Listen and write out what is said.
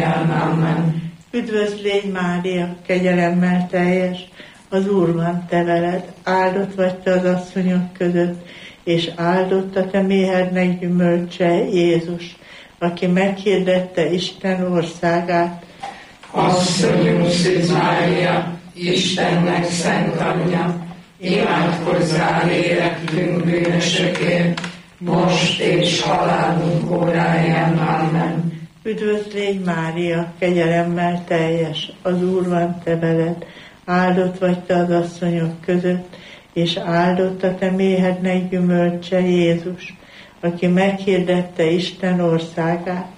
koráján. Amen. Üdvözl légy, Mária, kegyelemmel teljes, az Úr van te veled, áldott vagy te az asszonyok között, és áldott a te méhednek gyümölcse, Jézus, aki meghirdette Isten országát. Asszonyunk Szűz Mária, Istennek szent anyja, imádkozzál érektünk bűnösökért, most és halálunk óráján. Amen. Üdvözl légy, Mária, kegyelemmel teljes, az Úr van te veled, áldott vagy te az asszonyok között, és áldott a te méhednek gyümölcse, Jézus, aki meghirdette Isten országát.